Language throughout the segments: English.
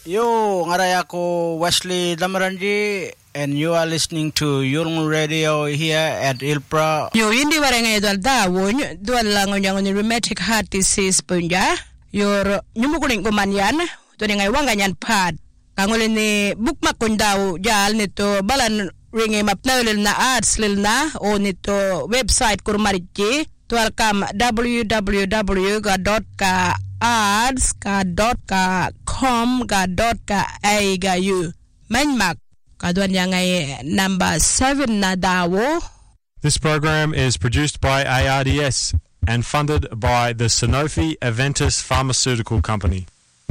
Yo, ngaray ako Wesley Damaranji, and you are listening to Yulng Radio here at Ilpra. Yo, hindi warengay dual dawon, dual lang yung rheumatic heart disease punya. Yor, nyumukuling kumanyan, tuwing ngay wanganyan pad. Kangulin ni bukmak kun daw jal nito balan ringi mapnaulil na ads lil na o nito website kurmariki tual kam www.ads.com.au manmak kaduan yang ay number 7 na dawo. This program is produced by ARDS and funded by the Sanofi Aventis Pharmaceutical Company.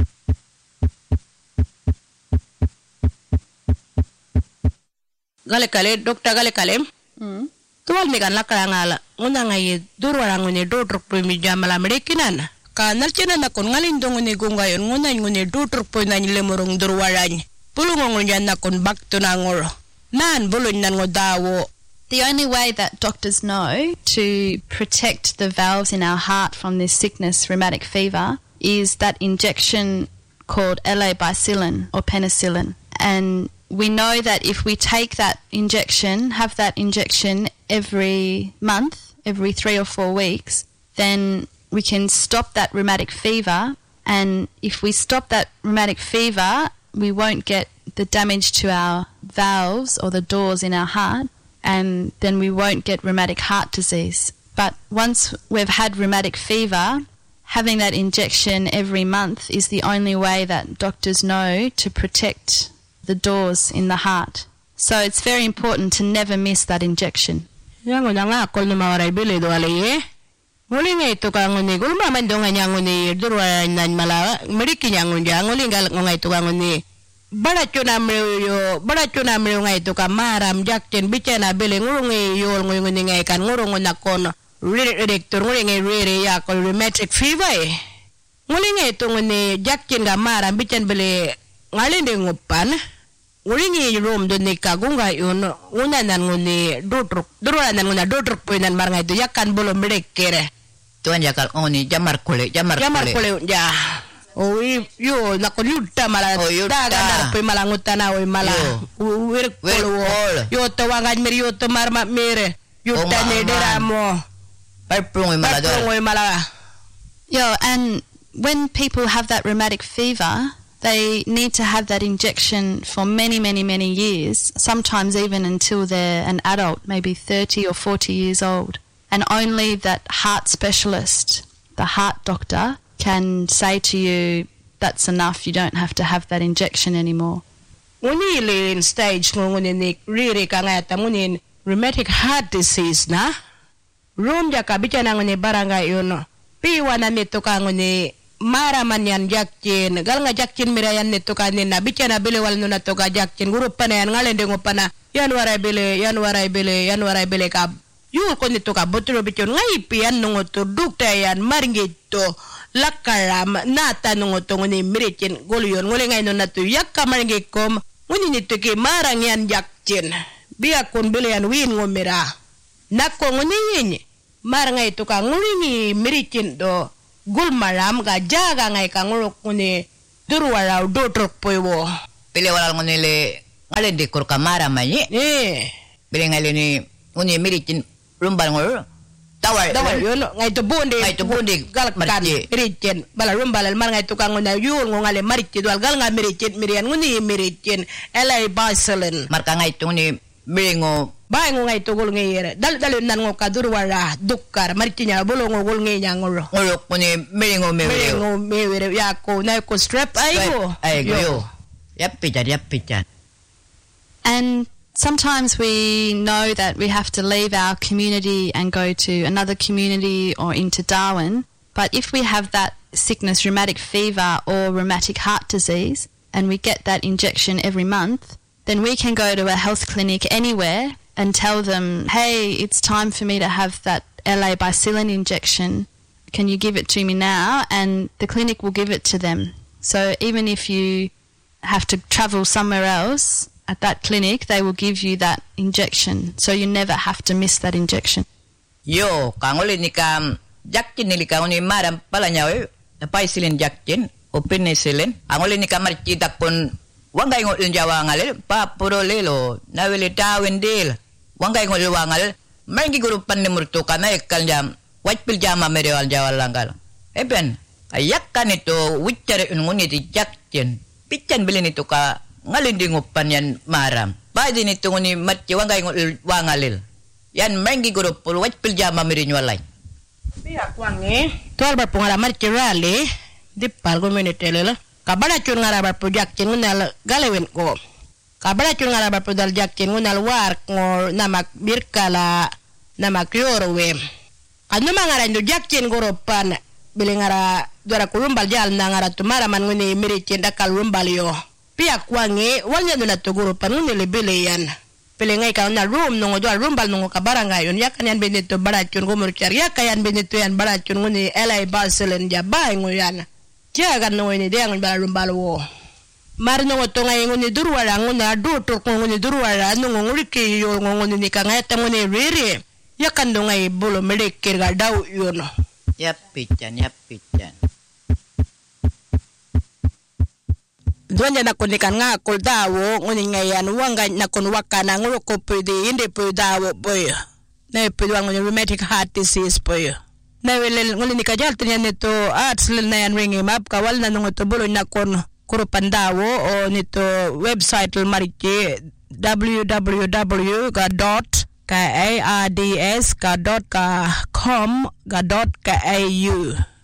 Gale-kale, Dr. Gale-kale. Tuwal mi kan lakarangala. Una ngay durwarang ni dutruk po mi jamala merikinan. Kanal chena na kun ngalindong ni gungayon ngunay nguni dutruk po na nilemurong durwarang. Pulungong nyan na kun bakto na ngoro. Nan bulun nan ngodawo. The only way that doctors know to protect the valves in our heart from this sickness, rheumatic fever, is that injection called L-bicillin or penicillin. And we know that if we take that injection, have that injection every month, every 3 or 4 weeks, then we can stop that rheumatic fever. And if we stop that rheumatic fever, we won't get the damage to our valves or the doors in our heart, and then we won't get rheumatic heart disease. But once we've had rheumatic fever, having that injection every month is the only way that doctors know to protect the doors in the heart. So it's very important to never miss that injection. Yang nga kol no mawaray bili do ali. Muli nga ito ka nguni gul maman do nga nguni durwa nan mala meriki nyangun jang nguli gal nga ito ka nguni. Baracho na mreyo nga ito ka maram jakten bichana bili ngurungi yol nguni nga ikan ngurungo na kono. Rector nguli nga riri ya kol rheumatic fever. Nguli nga ito nguni jakten ga maram bichan bili ngalinde ngupan. Ulingi room do ni kagunga yun una nan nguni dutruk durwa nan nguna dutruk po nan maranga ito yakan bolo merekere tuan yakal oni jamar kule ya o yo nakulyuta mala daga na po malangutan na o mala wirkolo yo to wangan mer yo to marma mere yo tane deramo parprung mala yo. And when people have that rheumatic fever, they need to have that injection for many, many, many years, sometimes even until they're an adult, maybe 30 or 40 years old. And only that heart specialist, the heart doctor, can say to you, that's enough, you don't have to have that injection anymore. Nguni in stage nguni ni riri ka nga tamunin rheumatic heart disease na. Room ja ka bicha na nguni barangay yun. Piwa na nito ka nguni maraman yan jakkin gal nga jakkin mirayan nito kanin na bicha na bile wal no na to ka jakkin grup pa na yan ngalende ngo pa na yan waray bile ka yul ko nito ka botro bichon ngai pian no to dukta yan maringito lakaram nata no to ngoni mirikin golyon ngole ngai no na to yakka maringikom ngoni nito ki marang yan jakkin biya kon bile yan win ngomira nakko ngoni yin marangay to ka ngoni mirikin do gul maram ga jaga ngai ka nguruk kuni durwara do truk poiwo pile walal ngonile ngale de kur kamara manye bile ngale ni uni mirikin rumbal ngor tawar yo ngai to bonde gal kan mirikin bala rumbal mar ngai to ka ngona yul ngale mariki dal gal nga mirikin mirian nguni mirikin L-bicillin mar ka ngai to ni bilingo bay ngo ngay tugol ngay dal nan ngo kadurwara dukkar martinya bolo ngo gol ngay nyangoro ngoro kuni merengo mewere ya ko na ko strap ayo yapita. And sometimes we know that we have to leave our community and go to another community or into Darwin, but if we have that sickness, rheumatic fever or rheumatic heart disease, and we get that injection every month, then we can go to a health clinic anywhere and tell them, hey, it's time for me to have that L-bicillin injection. Can you give it to me now? And the clinic will give it to them. So even if you have to travel somewhere else, at that clinic, they will give you that injection. So you never have to miss that injection. Yo, kangoli ni kam jakkin ni ka uni maram pala nyawe, penicillin jakkin, o penicillin angole ni kamar citak pun wangay ngol jawa ngalil pa puro lelo nawili tawendil wangay ngol wangal mangi guru pannemurtu kana ekal jam wajpil jama merewal jawal langgal eben ayakkan itu wicare ngoni di jakjen pican bilin itu ka ngalindingupan yan maram pwede nito ngoni matci wangay ngol wangalil yan mangi guru pul wajpil jama merinyualay Pia kwangi tol bar pengalaman cirali di palgo menitele la kabana cun ngara bar pujak cin ngunal galewen ko kabana cun ngara bar pudal jak cin ngunal war ngor namak birkala namak yorwe anu mangara ndu jak cin goropan bile ngara dora kurumbal jal na ngara tumara man nguni miri cin dakal rumbal yo pia kwangi walnya ndu na goropan nguni lebele yan Pilingai ka na room nungo do rumbal nungo ka barangay yon yakan yan benito barachun gumur char yakayan benito yan barachun nguni LA Barcelona jabay ngoyan jagan nungo ni deang bala rumbal wo mar nungo to ngay nguni durwara nguna dutur nguni durwara nungo nguriki yo nguni ni ka ngata nguni riri yakan do ngay bulo medikir ga daw yon yapican Donya na kunikan nga kuldawo nguni ngayan wanga na kunwakana nguro ko pwede hindi pwede boy na pwede nguni rheumatic heart disease boy na wele nguni nikajal tinya nito arts na yan ringi map kawal na nung ito bulo na kun kurupandawo o nito website mariki www.kaards.com.au